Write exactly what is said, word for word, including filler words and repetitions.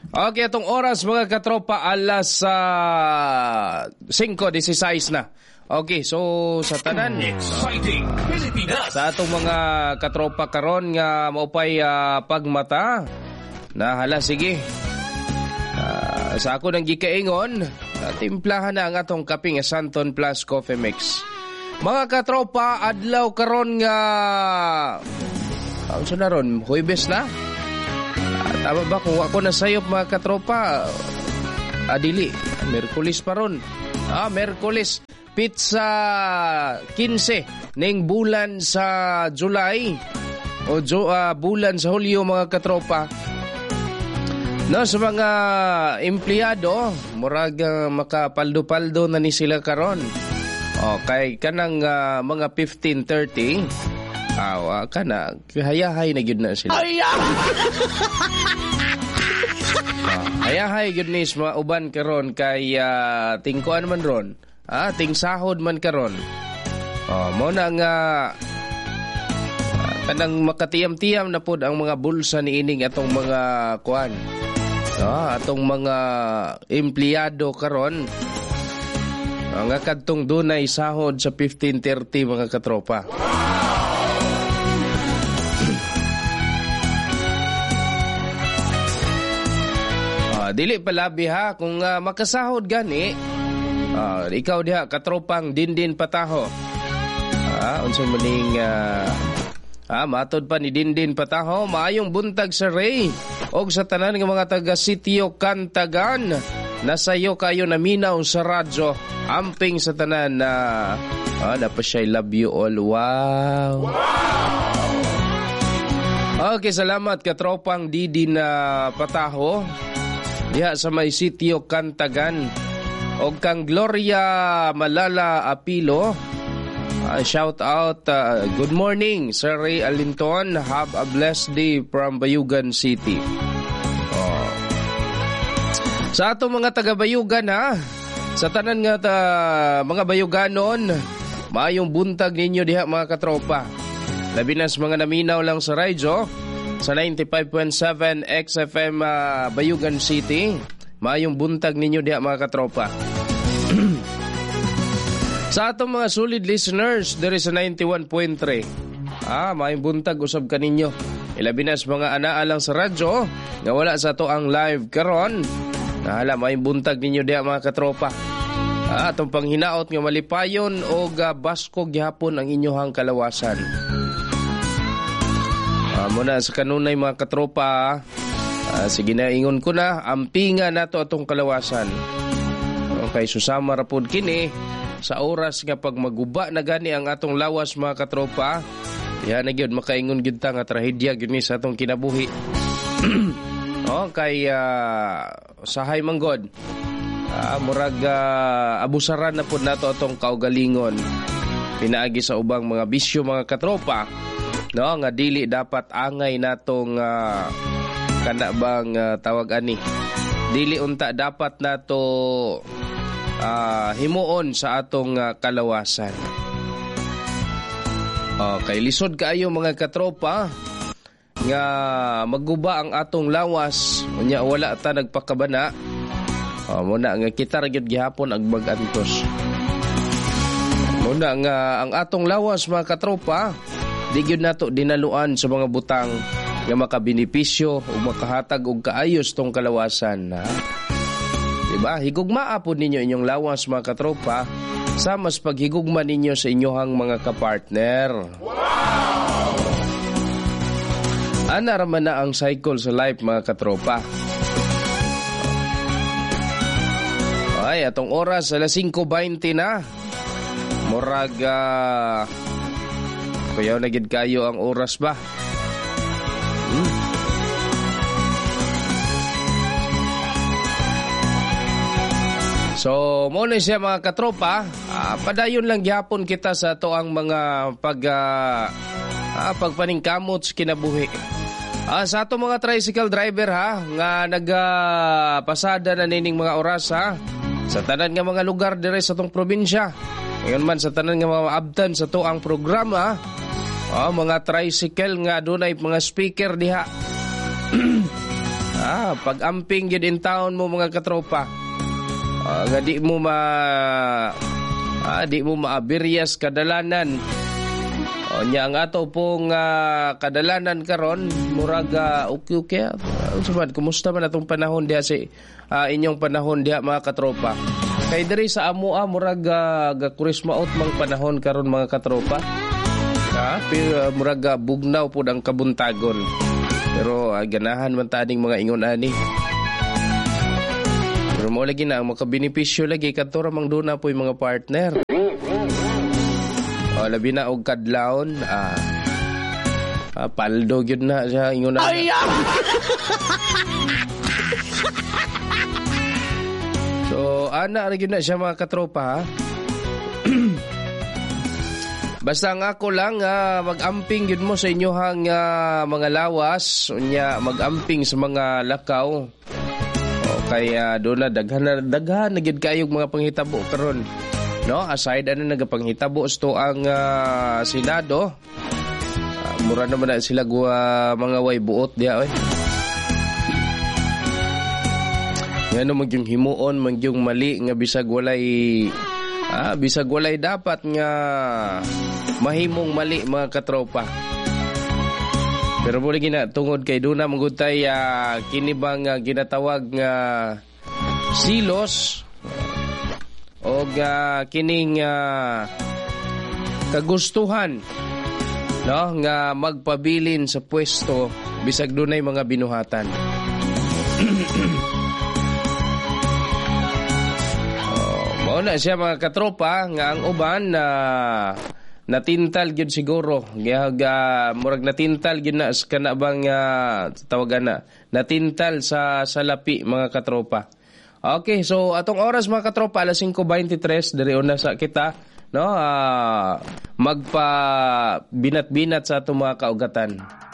Okay, itong oras mga katropa, alas uh, singko dieciséis na. Okay, so sa tanan, Exciting Pilipinas. Sa atong mga katropa karon nga maupay uh, pagmata, na hala sige. Uh, sa ako nang gikaingon, uh, timplahan na ang atong kaping Santon Plus Coffee Mix. Mga katropa, adlaw karon nga ano na ron, Huwebes na? Uh, tama ba kung ako nasayop mga katropa? Adili, uh, Merkulis pa ron. Ah, Merkulis. Pizza quince ning bulan sa July o jo, uh, bulan sa Hulyo mga katropa. No, sa mga empleyado, murag uh, makapaldo-paldo na ni sila karon. Okay, kanang uh, mga fifteen thirty, aw uh, kana hayahay na gyud na sila. Ay! uh, hayahay gyud ni mga uban karon kay uh, tingkuan man ron. Ah, ting sahod man karon. Oh, mo na nga uh, kanang makatiyam-tiyam na pod ang mga bulsa ni ining atong mga kuan. Ah, atong mga empleyado karon. Ang uh, kadtong dunay sahod sa fifteen thirty mga katropa. Ah, dili palabi ha kung uh, makasahod gani. Uh, ikaw diha katropang Dindin Pataho. Ah, unsa maning uh, ah, matod pa ni Dindin Pataho, maayong buntag sa Ray og sa tanan nga mga taga Sitio Cantagan. Nasayo kayo naminaw sa radyo. Amping sa tanan na uh, ah, napa siya love you all. Wow. Wow. Okay, salamat katropang Dindin uh, Pataho. Diha sa may Sitio Cantagan. O kang Gloria Malala Apilo, uh, shout out, uh, good morning Sir Ray Alinton, have a blessed day from Bayugan City. Oh. Sa atong mga taga Bayugan ha, sa tanan nga ta, mga Bayuganon, maayong buntag ninyo diha mga katropa. Labi na sa mga naminaw lang sa radyo sa ninety-five point seven X F M uh, Bayugan City. Maayong buntag ninyo diha mga katropa. Sa atong mga solid listeners, there is a ninety-one point three. Ah, maayong buntag usab kaninyo. Ilabi na sa mga anaa lang sa radyo nga wala sa to ang live karon. Nahala maayong buntag ninyo diha mga katropa. Ah, atong panghinaot nga malipayon o uh, basko gihapon ang inyohang kalawasan. Ah, muna sa kanunay mga katropa. Uh, sige na, ingon ko na, ampinga nato atong kalawasan. Okay, susama rapod kini sa oras nga pag maguba na gani ang atong lawas mga katropa. Yan na gyud makaingon gyud ta nga trahedya gyud ni sa atong kinabuhi. Okay, uh, sahay manggod. Uh, murag uh, abusaran na pud nato atong kaugalingon. Pinaagi sa ubang mga bisyo mga katropa. No, nga dili dapat angay natong uh, kana bang uh, tawag ani dili unta dapat nato uh, himuon sa atong uh, kalawasan. Okay, lisod kaayo mga katropa nga maguba ang atong lawas unya wala ta nagpakabana. Oh, muna nga kita ra gyud gihapon ag mag-antos. Muna nga ang atong lawas mga katropa di gyud nato dinaluan sa mga butang nga makabenepisyo o makahatag og kaayos tong kalawasan. Ha? Diba? Higugmaa po ninyo inyong lawas mga katropa sa mas paghigugma ninyo sa inyohang mga kapartner. Wow! Ana raman na ang cycle sa life mga katropa. Ay, atong oras alas singko twenty na. Murag uh, kuyaw na gid kayo ang oras ba? Hmm. So, muna siya mga katropa, uh, padayon lang gyapon kita sa to ang mga pag uh, uh, pagpaningkamot sa kinabuhi. Uh, sa ato mga tricycle driver ha, nga nagpasada uh, na nining mga oras ha, sa tanan nga mga lugar dire sa tong probinsya. Ngayon man sa tanan nga mga abtan sa to ang programa, uh, mga tricycle nga dunay mga speaker diha. Ah, pag-amping yun in town mo mga katropa. Ah, nga di mo ma ah, di mo maabiryas kadalanan. O nya ang ato pong uh, kadalanan karon murag uh, okay okay. Uh, sabad kumusta man atong panahon diha si uh, inyong panahon diha mga katropa. Kay diri sa amoa murag uh, ga Christmas out mang panahon karon mga katropa. Ha, pero uh, murag uh, bugnaw pud ang kabuntagon. Pero uh, ganahan man taning mga ingon ani. Pero mo lagi na ang makabenepisyo lagi kadto ra mang duna po yung mga partner. O, labi na og kadlawon, ah, ah paldo gyud na siya ingon na. Ay, so, ana ra gyud na siya mga katropa ha. Basta nga ako lang uh, mag-amping gyud mo sa inyohang uh, mga lawas, unya mag-amping sa mga lakaw. O kaya do na daghan na daghan na gyud kayog mga panghitabo karon. No, aside ano nagapanghitabo sto ang uh, Senado. Uh, mura naman na sila gua mga way buot diha oy. Ngano magyung himuon, magyung mali nga bisag walay ah bisag walay dapat nga mahimong mali mga katropa. Pero muli gina tungod kay duna magutay uh, kini bang uh, ginatawag nga silos o uh, kining uh, kagustuhan no nga magpabilin sa pwesto bisag dunay mga binuhatan. Oh, mao na siya mga katropa nga ang uban na uh, natintal gyud siguro gihag uh, murag natintal gyud na kana bang uh, tawagan na natintal sa salapi mga katropa. Okay, so atong oras mga katropa alas singko twenty-three diri una sa kita no uh, magpa binat-binat sa atong mga kaugatan.